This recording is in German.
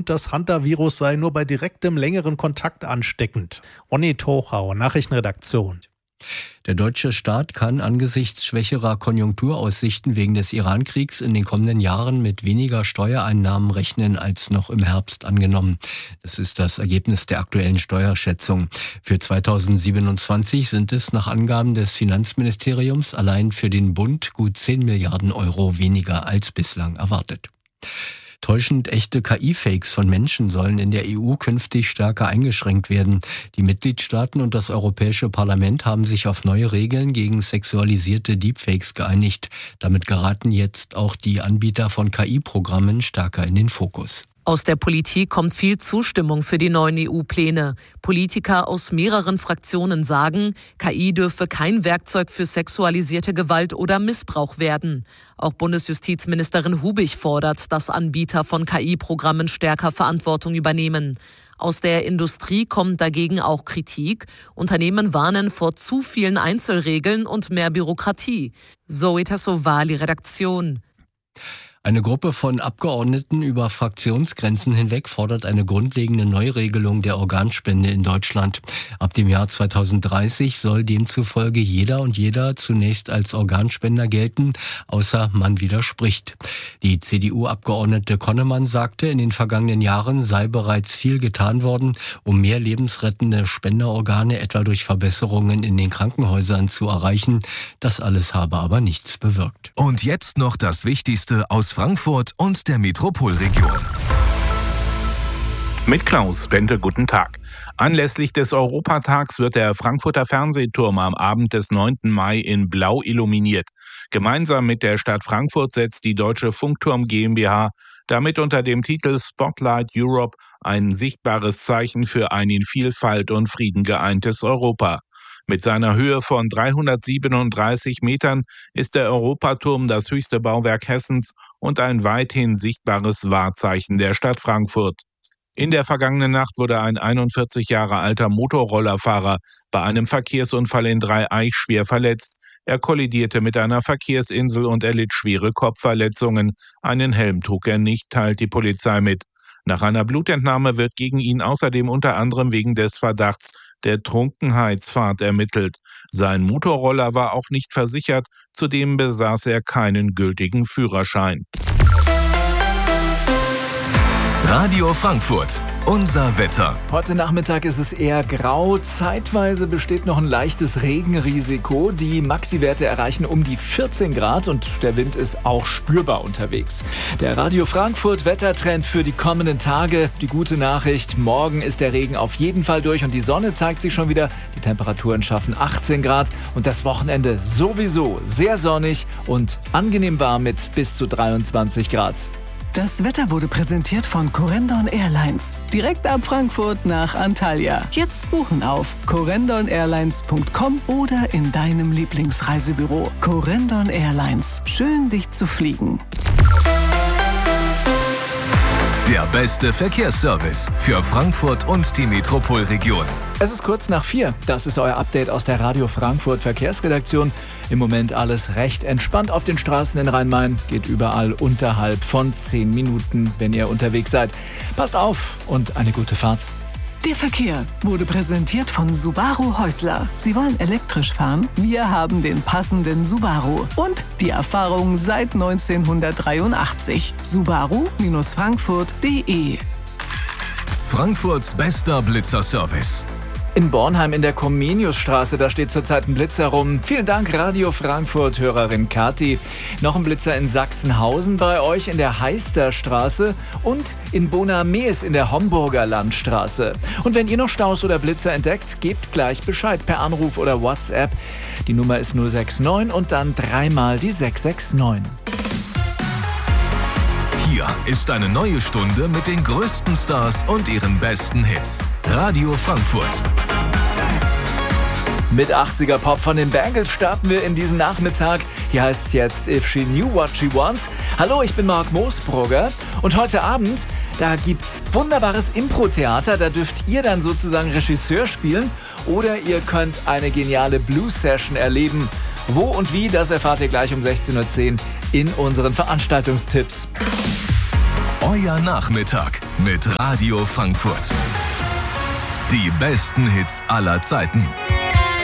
und das Hantavirus sei nur bei direktem, längeren Kontakt ansteckend. Ronny Tochau, Nachrichtenredaktion. Der deutsche Staat kann angesichts schwächerer Konjunkturaussichten wegen des Iran-Kriegs in den kommenden Jahren mit weniger Steuereinnahmen rechnen als noch im Herbst angenommen. Das ist das Ergebnis der aktuellen Steuerschätzung. Für 2027 sind es nach Angaben des Finanzministeriums allein für den Bund gut 10 Milliarden Euro weniger als bislang erwartet. Täuschend echte KI-Fakes von Menschen sollen in der EU künftig stärker eingeschränkt werden. Die Mitgliedstaaten und das Europäische Parlament haben sich auf neue Regeln gegen sexualisierte Deepfakes geeinigt. Damit geraten jetzt auch die Anbieter von KI-Programmen stärker in den Fokus. Aus der Politik kommt viel Zustimmung für die neuen EU-Pläne. Politiker aus mehreren Fraktionen sagen, KI dürfe kein Werkzeug für sexualisierte Gewalt oder Missbrauch werden. Auch Bundesjustizministerin Hubig fordert, dass Anbieter von KI-Programmen stärker Verantwortung übernehmen. Aus der Industrie kommt dagegen auch Kritik. Unternehmen warnen vor zu vielen Einzelregeln und mehr Bürokratie. Zoe Tassovali, Redaktion. Eine Gruppe von Abgeordneten über Fraktionsgrenzen hinweg fordert eine grundlegende Neuregelung der Organspende in Deutschland. Ab dem Jahr 2030 soll demzufolge jeder und jeder zunächst als Organspender gelten, außer man widerspricht. Die CDU-Abgeordnete Konnemann sagte, in den vergangenen Jahren sei bereits viel getan worden, um mehr lebensrettende Spenderorgane etwa durch Verbesserungen in den Krankenhäusern zu erreichen. Das alles habe aber nichts bewirkt. Und jetzt noch das Wichtigste aus Frankfurt und der Metropolregion. Mit Klaus Bente, guten Tag. Anlässlich des Europatags wird der Frankfurter Fernsehturm am Abend des 9. Mai in Blau illuminiert. Gemeinsam mit der Stadt Frankfurt setzt die Deutsche Funkturm GmbH damit unter dem Titel Spotlight Europe ein sichtbares Zeichen für ein in Vielfalt und Frieden geeintes Europa. Mit seiner Höhe von 337 Metern ist der Europaturm das höchste Bauwerk Hessens und ein weithin sichtbares Wahrzeichen der Stadt Frankfurt. In der vergangenen Nacht wurde ein 41 Jahre alter Motorrollerfahrer bei einem Verkehrsunfall in Dreieich schwer verletzt. Er kollidierte mit einer Verkehrsinsel und erlitt schwere Kopfverletzungen. Einen Helm trug er nicht, teilt die Polizei mit. Nach einer Blutentnahme wird gegen ihn außerdem unter anderem wegen des Verdachts der Trunkenheitsfahrt ermittelt. Sein Motorroller war auch nicht versichert, zudem besaß er keinen gültigen Führerschein. Radio Frankfurt, unser Wetter. Heute Nachmittag ist es eher grau. Zeitweise besteht noch ein leichtes Regenrisiko. Die Maxi-Werte erreichen um die 14 Grad und der Wind ist auch spürbar unterwegs. Der Radio Frankfurt Wettertrend für die kommenden Tage. Die gute Nachricht, morgen ist der Regen auf jeden Fall durch und die Sonne zeigt sich schon wieder. Die Temperaturen schaffen 18 Grad und das Wochenende sowieso sehr sonnig und angenehm warm mit bis zu 23 Grad. Das Wetter wurde präsentiert von Corendon Airlines. Direkt ab Frankfurt nach Antalya. Jetzt buchen auf corendon-airlines.com oder in deinem Lieblingsreisebüro. Corendon Airlines. Schön, dich zu fliegen. Der beste Verkehrsservice für Frankfurt und die Metropolregion. Es ist kurz nach 4. Das ist euer Update aus der Radio Frankfurt Verkehrsredaktion. Im Moment alles recht entspannt auf den Straßen in Rhein-Main. Geht überall unterhalb von 10 Minuten, wenn ihr unterwegs seid. Passt auf und eine gute Fahrt. Der Verkehr wurde präsentiert von Subaru Häusler. Sie wollen elektrisch fahren? Wir haben den passenden Subaru. Und die Erfahrung seit 1983. Subaru-Frankfurt.de. Frankfurts bester Blitzerservice. In Bornheim in der Comeniusstraße, da steht zurzeit ein Blitzer rum. Vielen Dank, Radio Frankfurt, Hörerin Kathi. Noch ein Blitzer in Sachsenhausen bei euch in der Heisterstraße und in Bonames in der Homburger Landstraße. Und wenn ihr noch Staus oder Blitzer entdeckt, gebt gleich Bescheid per Anruf oder WhatsApp. Die Nummer ist 069 und dann dreimal die 669. Hier ist eine neue Stunde mit den größten Stars und ihren besten Hits. Radio Frankfurt. Mit 80er Pop von den Bangles starten wir in diesen Nachmittag. Hier heißt es jetzt If She Knew What She Wants. Hallo, ich bin Marc Moosbrugger und heute Abend, da gibt's wunderbares Impro-Theater. Da dürft ihr dann sozusagen Regisseur spielen oder ihr könnt eine geniale Blues-Session erleben. Wo und wie, das erfahrt ihr gleich um 16:10 Uhr in unseren Veranstaltungstipps. Euer Nachmittag mit Radio Frankfurt. Die besten Hits aller Zeiten.